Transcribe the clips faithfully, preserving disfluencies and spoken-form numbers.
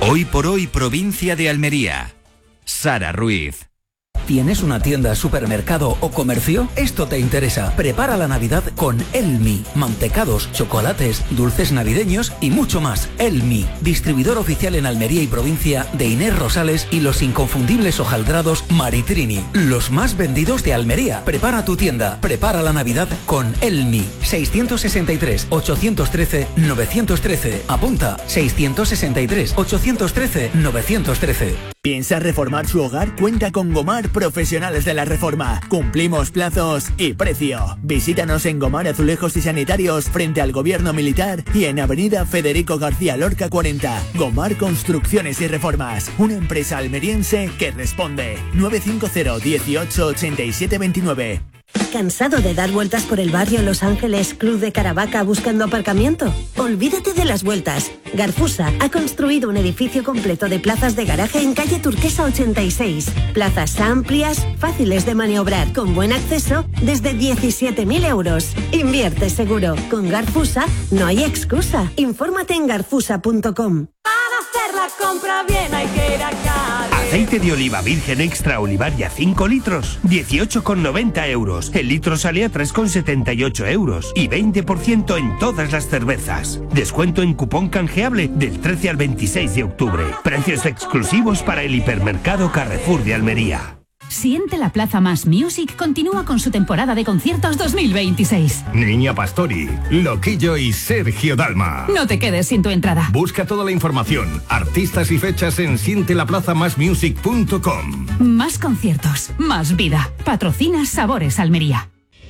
Hoy por hoy, provincia de Almería. Sara Ruiz. ¿Tienes una tienda, supermercado o comercio? Esto te interesa. Prepara la Navidad con Elmi. Mantecados, chocolates, dulces navideños y mucho más. Elmi, distribuidor oficial en Almería y provincia de Inés Rosales y los inconfundibles hojaldrados Maritrini. Los más vendidos de Almería. Prepara tu tienda. Prepara la Navidad con Elmi. seiscientos sesenta y tres, ochocientos trece, novecientos trece. Apunta. seiscientos sesenta y tres, ochocientos trece, novecientos trece. ¿Piensa reformar su hogar? Cuenta con Gomar Profesionales de la Reforma. Cumplimos plazos y precio. Visítanos en Gomar Azulejos y Sanitarios frente al Gobierno Militar y en Avenida Federico García Lorca cuarenta. Gomar Construcciones y Reformas. Una empresa almeriense que responde. nueve cinco cero, dieciocho, ochenta y siete veintinueve. ¿Cansado de dar vueltas por el barrio Los Ángeles Club de Caravaca buscando aparcamiento? Olvídate de las vueltas. Garfusa ha construido un edificio completo de plazas de garaje en calle Turquesa ochenta y seis. Plazas amplias, fáciles de maniobrar, con buen acceso, desde diecisiete mil euros. Invierte seguro. Con Garfusa no hay excusa. Infórmate en garfusa punto com. Para hacer la compra bien hay que ir a Cádiz. Aceite de oliva virgen extra Olivaria cinco litros, dieciocho con noventa euros. El litro sale a tres con setenta y ocho euros. Y veinte por ciento en todas las cervezas. Descuento en cupón canjeable del trece al veintiséis de octubre. Precios exclusivos para el hipermercado Carrefour de Almería. Siente la Plaza Más Music continúa con su temporada de conciertos dos mil veintiséis. Niña Pastori, Loquillo y Sergio Dalma. No te quedes sin tu entrada. Busca toda la información, artistas y fechas en siente la plaza más music punto com. Más conciertos, más vida. Patrocina Sabores Almería.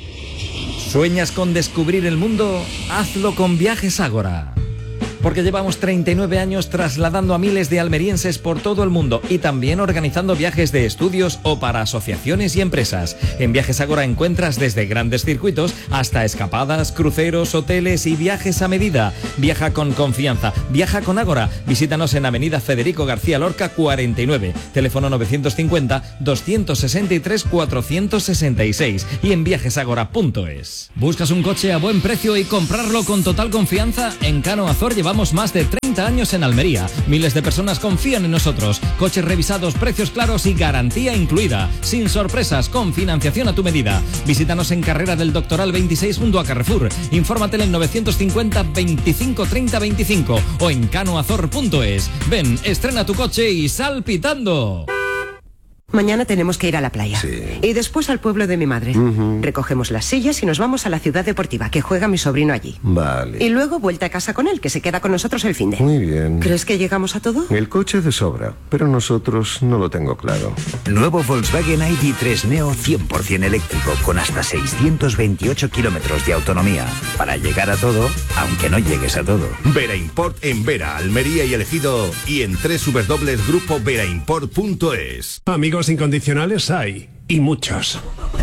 ¿Sueñas con descubrir el mundo? Hazlo con Viajes Ágora. Porque llevamos treinta y nueve años trasladando a miles de almerienses por todo el mundo y también organizando viajes de estudios o para asociaciones y empresas. En Viajes Ágora encuentras desde grandes circuitos hasta escapadas, cruceros, hoteles y viajes a medida. Viaja con confianza, viaja con Ágora. Visítanos en Avenida Federico García Lorca cuarenta y nueve, teléfono novecientos cincuenta, doscientos sesenta y tres, cuatrocientos sesenta y seis y en viajesagora punto es. ¿Buscas un coche a buen precio y comprarlo con total confianza? En Cano Azor llevamos más de treinta años en Almería. Miles de personas confían en nosotros. Coches revisados, precios claros y garantía incluida. Sin sorpresas, con financiación a tu medida. Visítanos en Carrera del Doctoral veintiséis junto a Carrefour. Infórmate en el novecientos cincuenta, veinticinco, treinta, veinticinco o en canoazor punto es. Ven, estrena tu coche y sal pitando. Mañana tenemos que ir a la playa. Sí. Y después al pueblo de mi madre. Uh-huh. Recogemos las sillas y nos vamos a la ciudad deportiva, que juega mi sobrino allí. Vale. Y luego vuelta a casa con él, que se queda con nosotros el finde. Muy bien. ¿Crees que llegamos a todo? El coche de sobra, pero nosotros no lo tengo claro. Nuevo Volkswagen I D tres Neo cien por ciento eléctrico con hasta seiscientos veintiocho kilómetros de autonomía. Para llegar a todo, aunque no llegues a todo. Vera Import en Vera, Almería y Elegido y en doble u doble u doble u punto grupo vera import punto es. Amigos incondicionales hay, y muchos.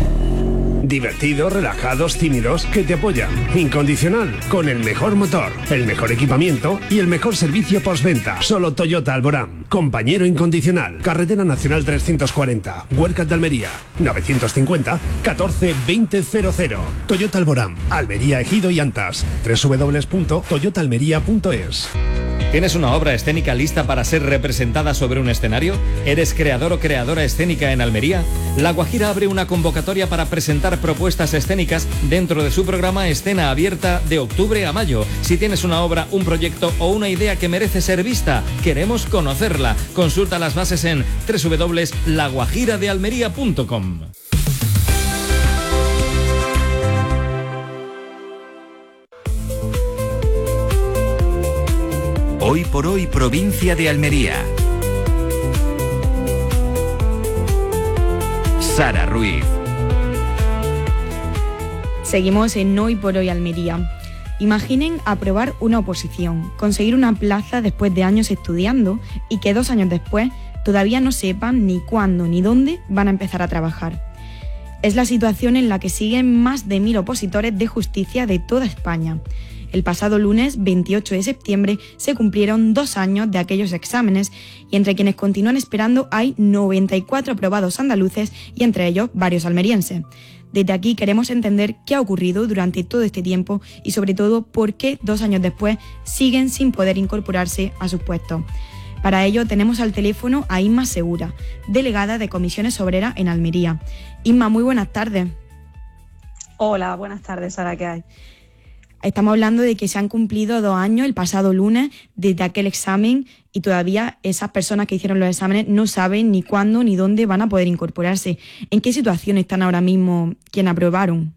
Divertidos, relajados, tímidos, que te apoyan. Incondicional, con el mejor motor, el mejor equipamiento y el mejor servicio postventa. Solo Toyota Alborán. Compañero incondicional. Carretera Nacional trescientos cuarenta. Huercas de Almería. novecientos cincuenta, catorce, veinte, cero cero. Toyota Alborán. Almería, Ejido y Antas. doble u doble u doble u punto toyota almería punto es. ¿Tienes una obra escénica lista para ser representada sobre un escenario? ¿Eres creador o creadora escénica en Almería? La Guajira abre una convocatoria para presentar propuestas escénicas dentro de su programa Escena Abierta de octubre a mayo. Si tienes una obra, un proyecto o una idea que merece ser vista, queremos conocerla. Consulta las bases en doble u doble u doble u punto la guajira de almería punto com. Hoy por hoy, provincia de Almería. Sara Ruiz. Seguimos en Hoy por Hoy Almería. Imaginen aprobar una oposición, conseguir una plaza después de años estudiando y que dos años después todavía no sepan ni cuándo ni dónde van a empezar a trabajar. Es la situación en la que siguen más de mil opositores de justicia de toda España. El pasado lunes veintiocho de septiembre se cumplieron dos años de aquellos exámenes y entre quienes continúan esperando hay noventa y cuatro aprobados andaluces y entre ellos varios almerienses. Desde aquí queremos entender qué ha ocurrido durante todo este tiempo y sobre todo por qué dos años después siguen sin poder incorporarse a sus puestos. Para ello tenemos al teléfono a Inma Segura, delegada de Comisiones Obreras en Almería. Inma, muy buenas tardes. Hola, buenas tardes, Sara, ¿qué hay? Estamos hablando de que se han cumplido dos años el pasado lunes desde aquel examen y todavía esas personas que hicieron los exámenes no saben ni cuándo ni dónde van a poder incorporarse. ¿En qué situación están ahora mismo quienes aprobaron?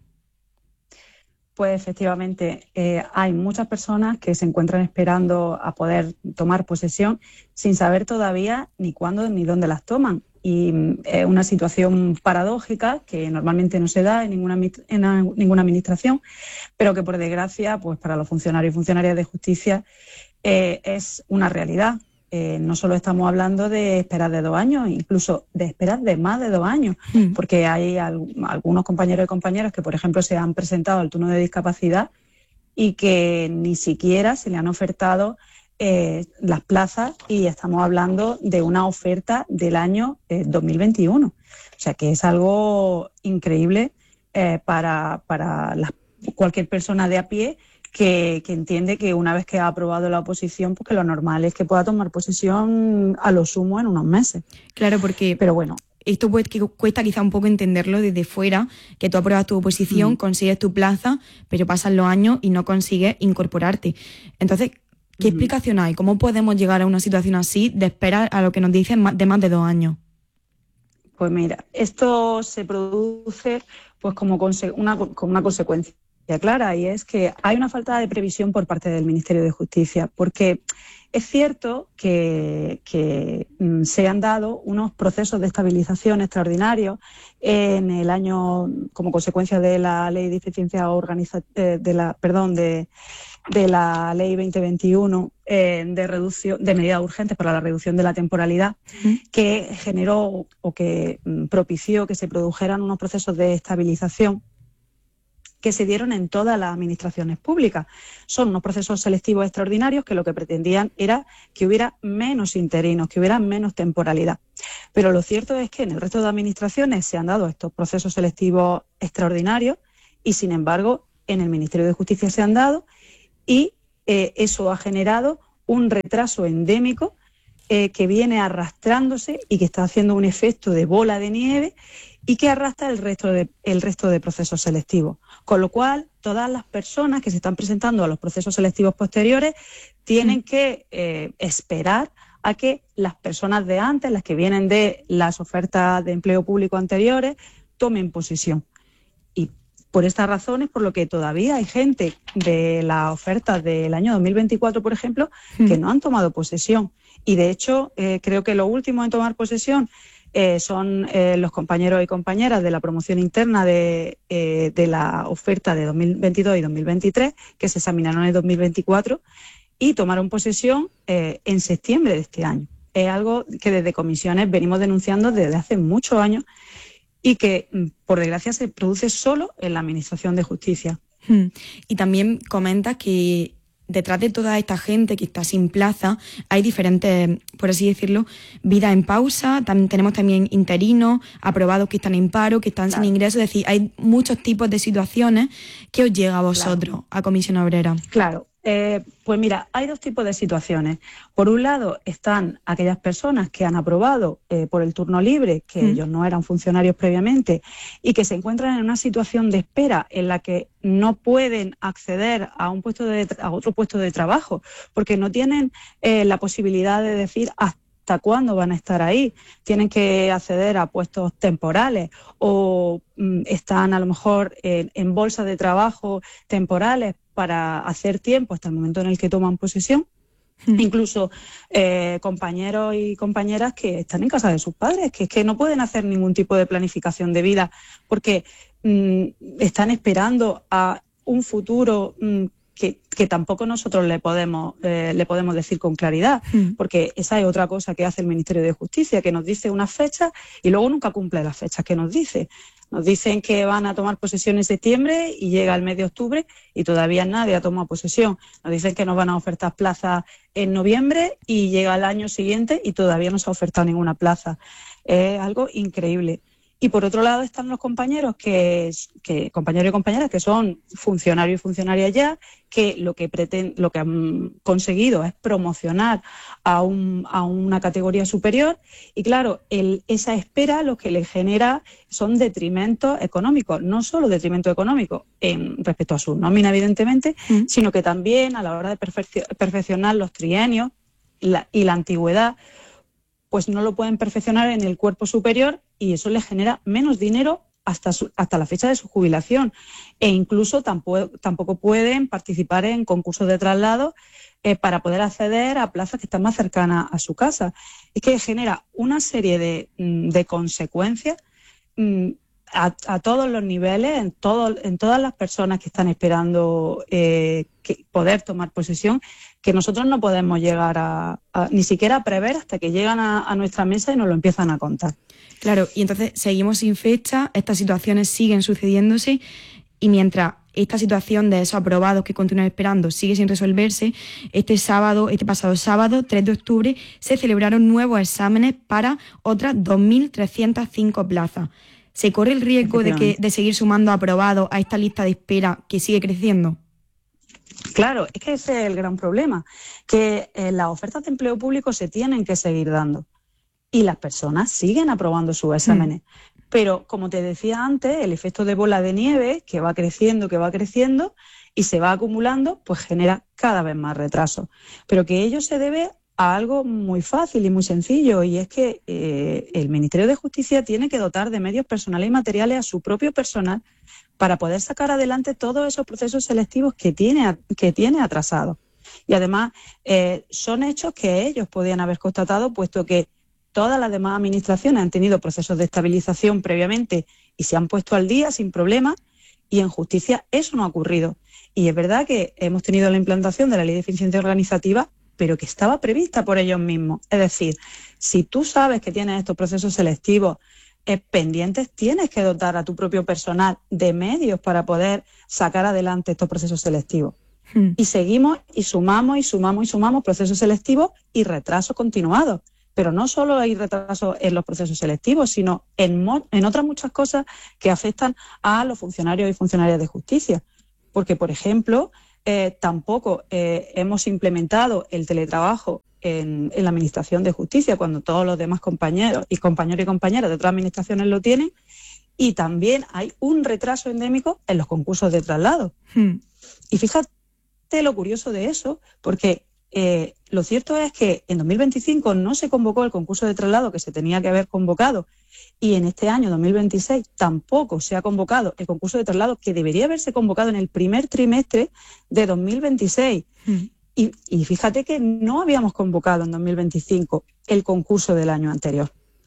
Pues efectivamente, eh, hay muchas personas que se encuentran esperando a poder tomar posesión sin saber todavía ni cuándo ni dónde las toman. Y es una situación paradójica que normalmente no se da en ninguna, en ninguna administración, pero que por desgracia, pues para los funcionarios y funcionarias de justicia eh, es una realidad. Eh, no solo estamos hablando de esperas de dos años, incluso de esperas de más de dos años, mm. porque hay al, algunos compañeros y compañeras que, por ejemplo, se han presentado al turno de discapacidad y que ni siquiera se le han ofertado Eh, las plazas, y estamos hablando de una oferta del año eh, dos mil veintiuno. O sea que es algo increíble eh, para, para la, cualquier persona de a pie que, que entiende que una vez que ha aprobado la oposición, pues que lo normal es que pueda tomar posesión a lo sumo en unos meses. Claro, porque... Pero bueno... Esto pues, que cuesta quizá un poco entenderlo desde fuera, que tú apruebas tu oposición, mm. consigues tu plaza, pero pasan los años y no consigues incorporarte. Entonces, ¿qué mm. explicación hay? ¿Cómo podemos llegar a una situación así de esperar a lo que nos dicen de más de dos años? Pues mira, esto se produce pues como, conse- una, como una consecuencia clara, y es que hay una falta de previsión por parte del Ministerio de Justicia, porque es cierto que, que mm, se han dado unos procesos de estabilización extraordinarios en el año como consecuencia de la ley de eficiencia organiza- eh, de la perdón de, de la ley veinte veintiuno eh, de reducción de medidas urgentes para la reducción de la temporalidad, ¿Mm? que generó o que mm, propició que se produjeran unos procesos de estabilización que se dieron en todas las administraciones públicas. Son unos procesos selectivos extraordinarios que lo que pretendían era que hubiera menos interinos, que hubiera menos temporalidad. Pero lo cierto es que en el resto de administraciones se han dado estos procesos selectivos extraordinarios y, sin embargo, en el Ministerio de Justicia se han dado y eh, eso ha generado un retraso endémico eh, que viene arrastrándose y que está haciendo un efecto de bola de nieve y que arrastra el resto de, el resto de procesos selectivos. Con lo cual, todas las personas que se están presentando a los procesos selectivos posteriores tienen mm. que eh, esperar a que las personas de antes, las que vienen de las ofertas de empleo público anteriores, tomen posesión. Y por estas razones, por lo que todavía hay gente de las ofertas del año dos mil veinticuatro, por ejemplo, mm. que no han tomado posesión. Y de hecho, eh, creo que lo último en tomar posesión Eh, son eh, los compañeros y compañeras de la promoción interna de, eh, de la oferta de dos mil veintidós y dos mil veintitrés, que se examinaron en dos mil veinticuatro y tomaron posesión eh, en septiembre de este año. Es algo que desde comisiones venimos denunciando desde hace muchos años y que, por desgracia, se produce solo en la Administración de Justicia. Hmm. Y también comentas que detrás de toda esta gente que está sin plaza hay diferentes, por así decirlo, vidas en pausa. También tenemos también interinos, aprobados que están en paro, que están claro. sin ingresos. Es decir, hay muchos tipos de situaciones. ¿Qué os llega a vosotros, claro. a Comisión Obrera? Claro. Eh, pues mira, hay dos tipos de situaciones. Por un lado están aquellas personas que han aprobado eh, por el turno libre, que mm. ellos no eran funcionarios previamente y que se encuentran en una situación de espera en la que no pueden acceder a un puesto de, a otro puesto de trabajo porque no tienen eh, la posibilidad de decir hasta cuándo van a estar ahí. Tienen que acceder a puestos temporales o mm, están a lo mejor en, en bolsas de trabajo temporales para hacer tiempo hasta el momento en el que toman posesión. Mm. Incluso eh, compañeros y compañeras que están en casa de sus padres, que es que no pueden hacer ningún tipo de planificación de vida porque mm, están esperando a un futuro mm, que, que tampoco nosotros le podemos, eh, le podemos decir con claridad, mm. porque esa es otra cosa que hace el Ministerio de Justicia, que nos dice unas fechas y luego nunca cumple las fechas que nos dice. Nos dicen que van a tomar posesión en septiembre y llega el mes de octubre y todavía nadie ha tomado posesión. Nos dicen que nos van a ofertar plazas en noviembre y llega el año siguiente y todavía no se ha ofertado ninguna plaza. Es algo increíble. Y por otro lado están los compañeros que, que compañeros y compañeras que son funcionarios y funcionarias ya, que lo que pretend, lo que han conseguido es promocionar a, un, a una categoría superior, y claro, el, esa espera lo que le genera son detrimentos económicos, no solo detrimentos económicos en respecto a su nómina, evidentemente, mm. sino que también a la hora de perfec- perfeccionar los trienios la, y la antigüedad, pues no lo pueden perfeccionar en el cuerpo superior, y eso les genera menos dinero hasta, su, hasta la fecha de su jubilación, e incluso tampoco, tampoco pueden participar en concursos de traslado eh, para poder acceder a plazas que están más cercanas a su casa. Es que genera una serie de, de consecuencias mm, a, a todos los niveles, en, todo, en todas las personas que están esperando eh, que poder tomar posesión, que nosotros no podemos llegar a, a ni siquiera a prever hasta que llegan a, a nuestra mesa y nos lo empiezan a contar. Claro, y entonces seguimos sin fecha, estas situaciones siguen sucediéndose, y mientras esta situación de esos aprobados que continúan esperando sigue sin resolverse, este sábado, este pasado sábado, tres de octubre, se celebraron nuevos exámenes para otras dos mil trescientas cinco plazas. ¿Se corre el riesgo de, que, de seguir sumando aprobados a esta lista de espera que sigue creciendo? Claro, es que ese es el gran problema, que eh, las ofertas de empleo público se tienen que seguir dando y las personas siguen aprobando sus exámenes. Mm. Pero, como te decía antes, el efecto de bola de nieve, que va creciendo, que va creciendo y se va acumulando, pues genera cada vez más retraso. Pero que ello se debe a algo muy fácil y muy sencillo, y es que eh, el Ministerio de Justicia tiene que dotar de medios personales y materiales a su propio personal para poder sacar adelante todos esos procesos selectivos que tiene, que tiene atrasados. Y además eh, son hechos que ellos podían haber constatado, puesto que todas las demás administraciones han tenido procesos de estabilización previamente y se han puesto al día sin problema, y en justicia eso no ha ocurrido. Y es verdad que hemos tenido la implantación de la Ley de Eficiencia Organizativa, pero que estaba prevista por ellos mismos. Es decir, si tú sabes que tienes estos procesos selectivos eh, pendientes, tienes que dotar a tu propio personal de medios para poder sacar adelante estos procesos selectivos. Hmm. Y seguimos y sumamos y sumamos y sumamos procesos selectivos y retrasos continuados. Pero no solo hay retrasos en los procesos selectivos, sino en, mo- en otras muchas cosas que afectan a los funcionarios y funcionarias de justicia. Porque, por ejemplo, eh, tampoco eh, hemos implementado el teletrabajo en, en la Administración de Justicia, cuando todos los demás compañeros y compañeros y compañeras de otras administraciones lo tienen. Y también hay un retraso endémico en los concursos de traslado. Hmm. Y fíjate lo curioso de eso, porque Eh, lo cierto es que en dos mil veinticinco no se convocó el concurso de traslado que se tenía que haber convocado, y en este año dos mil veintiséis tampoco se ha convocado el concurso de traslado que debería haberse convocado en el primer trimestre de dos mil veintiséis. Mm. Y, y fíjate que no habíamos convocado en dos mil veinticinco el concurso del año anterior.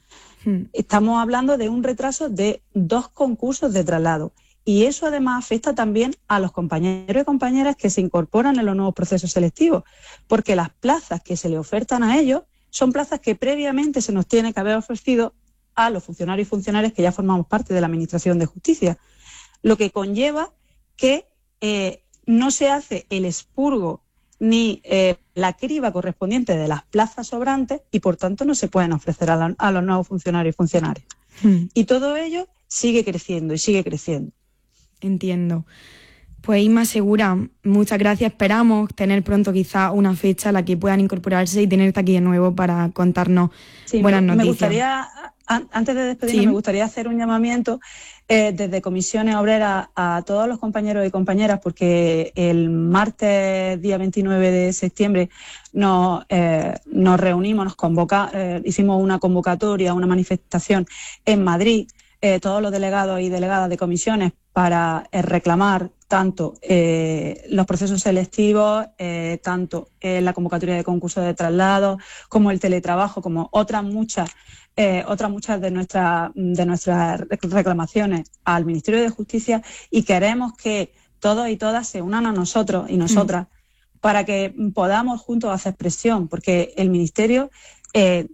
Mm. Estamos hablando de un retraso de dos concursos de traslado. Y eso además afecta también a los compañeros y compañeras que se incorporan en los nuevos procesos selectivos, porque las plazas que se le ofertan a ellos son plazas que previamente se nos tiene que haber ofrecido a los funcionarios y funcionarias que ya formamos parte de la Administración de Justicia, lo que conlleva que eh, no se hace el expurgo ni eh, la criba correspondiente de las plazas sobrantes, y por tanto no se pueden ofrecer a, la, a los nuevos funcionarios y funcionarias. Hmm. Y todo ello sigue creciendo y sigue creciendo. Entiendo. Pues Inma Segura, muchas gracias. Esperamos tener pronto quizá una fecha a la que puedan incorporarse y tenerte aquí de nuevo para contarnos sí, buenas me, noticias. Me gustaría, antes de despedirme, ¿Sí? me gustaría hacer un llamamiento eh, desde Comisiones Obreras a todos los compañeros y compañeras, porque el martes día veintinueve de septiembre nos, eh, nos reunimos, nos convoca, eh, hicimos una convocatoria, una manifestación en Madrid, eh, todos los delegados y delegadas de comisiones, para eh, reclamar tanto eh, los procesos selectivos, eh, tanto eh, la convocatoria de concursos de traslado, como el teletrabajo, como otras muchas eh, otras muchas de nuestras de nuestras reclamaciones al Ministerio de Justicia, y queremos que todos y todas se unan a nosotros y nosotras mm. para que podamos juntos hacer presión, porque el Ministerio eh,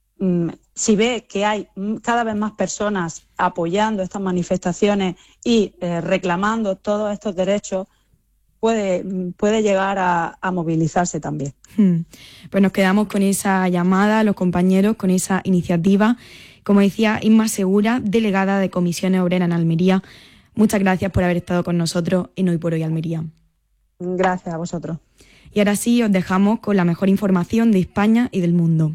si ve que hay cada vez más personas apoyando estas manifestaciones y eh, reclamando todos estos derechos, puede, puede llegar a, a movilizarse también. Hmm. Pues nos quedamos con esa llamada a los compañeros, con esa iniciativa. Como decía Inma Segura, delegada de Comisiones Obreras en Almería, muchas gracias por haber estado con nosotros en Hoy por Hoy Almería. Gracias a vosotros. Y ahora sí, os dejamos con la mejor información de España y del mundo.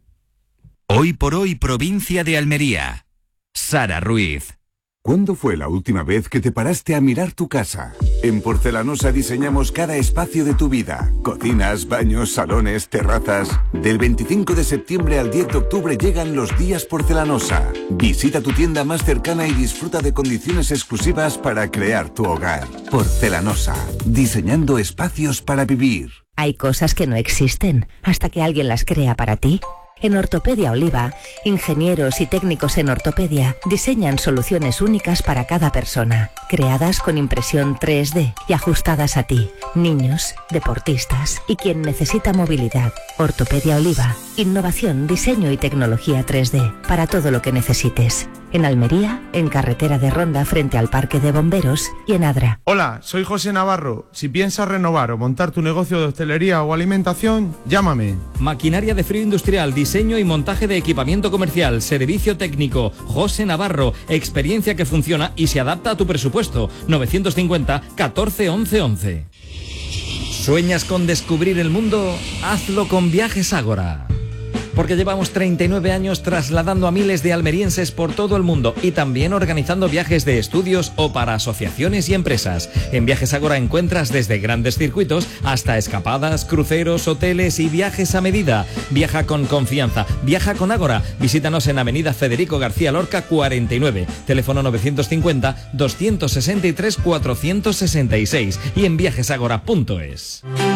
Hoy por Hoy, provincia de Almería. Sara Ruiz. ¿Cuándo fue la última vez que te paraste a mirar tu casa? En Porcelanosa diseñamos cada espacio de tu vida. Cocinas, baños, salones, terrazas. Del veinticinco de septiembre al diez de octubre llegan los días Porcelanosa. Visita tu tienda más cercana y disfruta de condiciones exclusivas para crear tu hogar. Porcelanosa, diseñando espacios para vivir. Hay cosas que no existen hasta que alguien las crea para ti. En Ortopedia Oliva, ingenieros y técnicos en ortopedia diseñan soluciones únicas para cada persona, creadas con impresión tres D y ajustadas a ti, niños, deportistas y quien necesita movilidad. Ortopedia Oliva, innovación, diseño y tecnología tres D para todo lo que necesites. En Almería, en carretera de Ronda frente al Parque de Bomberos y en Adra. Hola, soy José Navarro. Si piensas renovar o montar tu negocio de hostelería o alimentación, llámame. Maquinaria de frío industrial, diseño y montaje de equipamiento comercial, servicio técnico. José Navarro, experiencia que funciona y se adapta a tu presupuesto. novecientos cincuenta, catorce, once, once. ¿Sueñas con descubrir el mundo? Hazlo con Viajes Ágora. Porque llevamos treinta y nueve años trasladando a miles de almerienses por todo el mundo y también organizando viajes de estudios o para asociaciones y empresas. En Viajes Ágora encuentras desde grandes circuitos hasta escapadas, cruceros, hoteles y viajes a medida. Viaja con confianza, viaja con Ágora. Visítanos en Avenida Federico García Lorca cuarenta y nueve, teléfono novecientos cincuenta, doscientos sesenta y tres, cuatrocientos sesenta y seis y en viajes ágora punto es.